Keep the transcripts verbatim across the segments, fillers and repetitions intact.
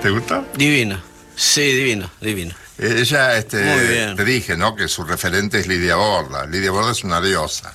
¿Te gustó? Divino. Sí, divino, divino. Ella, este, Muy bien. te dije, ¿no? Que su referente es Lidia Borda. Lidia Borda es una diosa.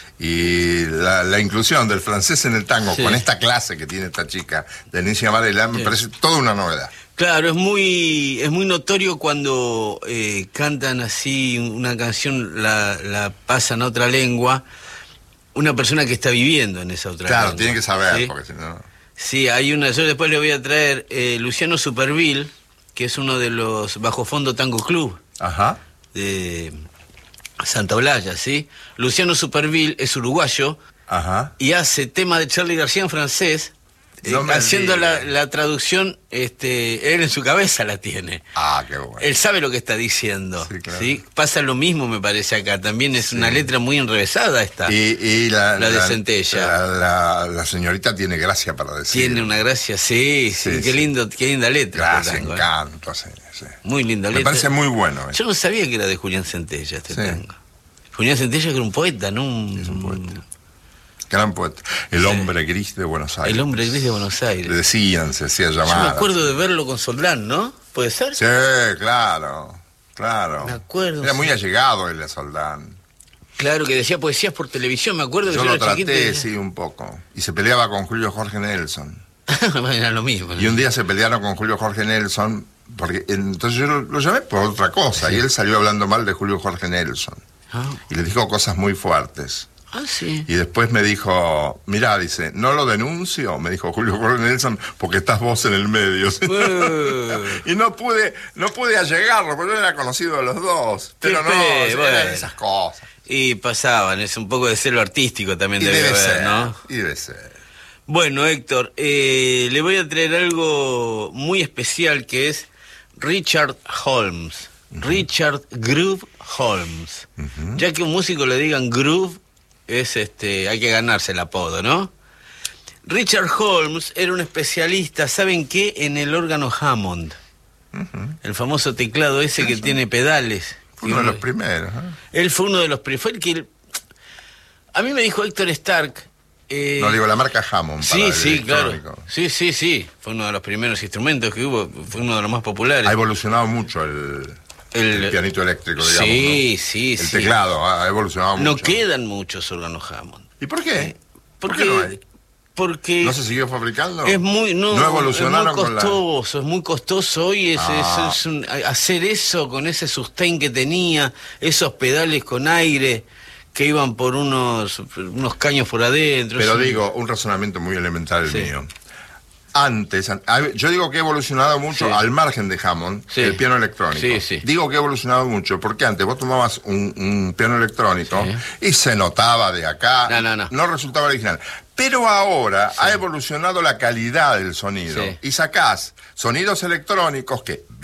Y la, la inclusión del francés en el tango, Sí. con esta clase que tiene esta chica, Denise Varela, me Sí. parece toda una novedad. Claro, es muy es muy notorio cuando eh, cantan así una canción, la, la pasan a otra lengua, una persona que está viviendo en esa otra Claro, lengua. tiene que saber, ¿sí? porque si no... Sí, hay una, yo después le voy a traer eh, Luciano Superville, que es uno de los Bajo Fondo Tango Club Ajá. de Santa Olalla, ¿sí? Luciano Superville es uruguayo Ajá. y hace tema de Charly García en francés, eh, No me haciendo la, digas. la traducción, este, él en su cabeza la tiene. Ah, qué bueno. Él sabe lo que está diciendo, Sí, claro. ¿sí? Pasa lo mismo, me parece, acá. También es Sí. una letra muy enrevesada esta. Y, y la, La de Centella. La, la- la señorita tiene gracia para decir. Tiene una gracia, sí, sí, Sí, qué sí. lindo, qué linda letra. Gracia, este tango, ¿eh? encanto, sí, sí. Muy linda Me letra. parece muy bueno. eh. Yo no sabía que era de Julián Centella este Sí. tango. Julián Centella que era un poeta, ¿no? Un, Es un poeta. Gran poeta. El Sí. hombre gris de Buenos Aires. El hombre gris de Buenos Le Aires. decían, se hacía Yo llamar. me acuerdo de verlo con Soldán, ¿no? ¿Puede ser? Sí, claro, claro. Me acuerdo, Era sí. muy allegado el Soldán. Claro, que decía poesías por televisión, me acuerdo que Yo yo, lo era chiquito. traté, y- sí, un poco. Y se peleaba con Julio Jorge Nelson. Era lo mismo. ¿no? Y un día se pelearon con Julio Jorge Nelson, porque entonces yo lo, lo llamé por otra cosa, Sí. y él salió hablando mal de Julio Jorge Nelson. Ah, Y le dijo cosas muy fuertes. ah, sí. Y después me dijo, mirá, dice, no lo denuncio, me dijo Julio Jorge Nelson, porque estás vos en el medio. Eh. Y no pude, no pude allegarlo, porque yo era conocido de los dos. Pero no, pe- eran bueno. esas cosas. Y pasaban, es un poco de celo artístico también Y debe, debe haber, ser, ¿no? y debe ser. Bueno, Héctor, eh, le voy a traer algo muy especial que es Richard Holmes. Richard Groove Holmes. Ujú. Ya que un músico le digan Groove, es este, hay que ganarse el apodo, ¿no? Richard Holmes era un especialista, ¿saben qué? En el órgano Hammond. Ujú. El famoso teclado ese que Eso. tiene pedales. Fue uno de los primeros. ¿eh? Él fue uno de los primeros. Fue el que... A mí me dijo Héctor Stark... eh, No digo la marca Hammond. para Sí, el sí, claro. electrónico. Sí, sí, sí. Fue uno de los primeros instrumentos que hubo, fue uno de los más populares. Ha evolucionado mucho el, El- el pianito eléctrico, digamos. Sí, ¿no? sí, El sí. teclado ha evolucionado No mucho. quedan muchos órganos Hammond. ¿Y por qué? ¿Por Porque, qué no hay? porque ¿No se siguió fabricando? es muy, no, ¿No evolucionaron es muy con la...? costoso, es muy costoso hoy es, Ah. es- es un- hacer eso con ese sustain que tenía, esos pedales con aire que iban por unos, unos caños por adentro. Pero es un- digo, un razonamiento muy elemental el Sí. mío. Antes, an- a- yo digo que ha evolucionado mucho Sí. al margen de Hammond, Sí. el piano electrónico. Sí, sí. Digo que ha evolucionado mucho porque antes vos tomabas un, un piano electrónico Sí. y se notaba de acá, No, no, no. resultaba original. Pero ahora ha evolucionado la calidad del sonido Sí. y sacás sonidos electrónicos que